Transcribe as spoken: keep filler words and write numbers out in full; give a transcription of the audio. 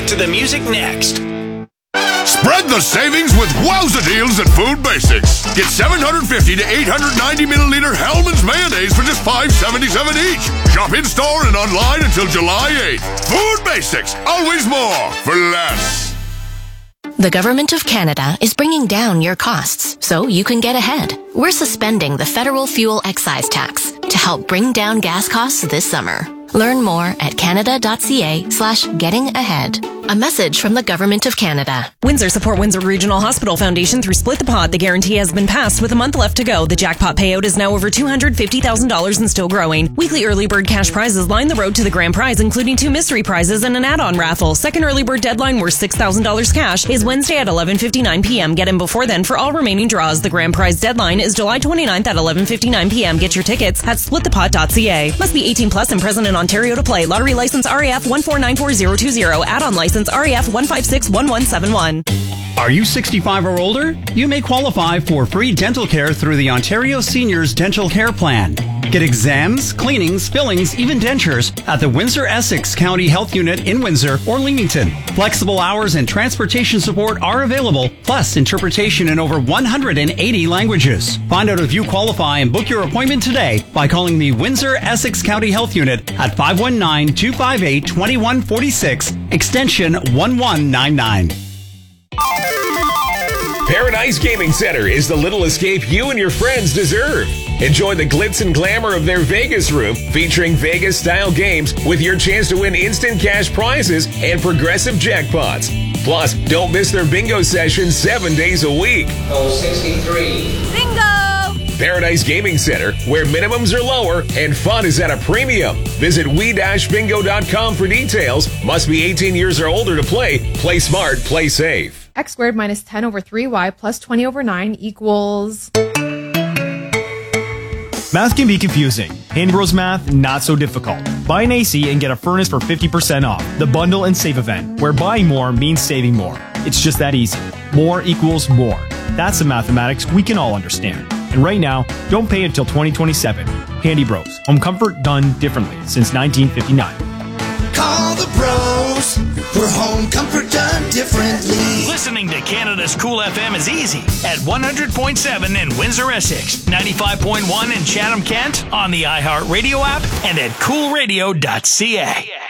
back to the music next. Spread the savings with wowza deals at Food Basics. Get seven hundred fifty to eight hundred ninety milliliter Hellmann's mayonnaise for just five seventy-seven each. Shop in-store and online until July eighth. Food Basics, always more for less. The Government of Canada is bringing down your costs so you can get ahead. We're suspending the federal fuel excise tax to help bring down gas costs this summer. Learn more at canada.ca slash getting ahead. A message from the Government of Canada. Windsor support Windsor Regional Hospital Foundation through Split the Pot. The guarantee has been passed with a month left to go. The jackpot payout is now over two hundred fifty thousand dollars and still growing. Weekly early bird cash prizes line the road to the grand prize, including two mystery prizes and an add-on raffle. Second early bird deadline worth six thousand dollars cash is Wednesday at eleven fifty-nine p.m. Get in before then for all remaining draws. The grand prize deadline is July twenty-ninth at eleven fifty-nine p.m. Get your tickets at split the pot dot c a. Must be eighteen plus and present in Ontario to play. Lottery license R A F one four nine four zero two zero. Add-on license R A F one five six one one seven one. Are you sixty-five or older? You may qualify for free dental care through the Ontario Seniors Dental Care Plan. Get exams, cleanings, fillings, even dentures at the Windsor-Essex County Health Unit in Windsor or Leamington. Flexible hours and transportation support are available, plus interpretation in over one hundred eighty languages. Find out if you qualify and book your appointment today by calling the Windsor-Essex County Health Unit at five one nine, two five eight, two one four six, extension one one nine nine. Paradise Gaming Center is the little escape you and your friends deserve. Enjoy the glitz and glamour of their Vegas room, featuring Vegas-style games with your chance to win instant cash prizes and progressive jackpots. Plus, don't miss their bingo session seven days a week. Oh, sixty-three. Bingo! Paradise Gaming Center, where minimums are lower and fun is at a premium. Visit we dash bingo dot com for details. Must be eighteen years or older to play. Play smart, play safe. X squared minus ten over three y plus twenty over nine equals... Math can be confusing. Handy Bros Math, not so difficult. Buy an A C and get a furnace for fifty percent off. The Bundle and Save event, where buying more means saving more. It's just that easy. More equals more. That's the mathematics we can all understand. And right now, don't pay until twenty twenty-seven. Handy Bros. Home comfort done differently since nineteen fifty-nine. Call the bros for home comfort done differently. Listening to Canada's Cool F M is easy at one hundred point seven in Windsor-Essex, ninety-five point one in Chatham-Kent, on the iHeartRadio app, and at cool radio dot c a.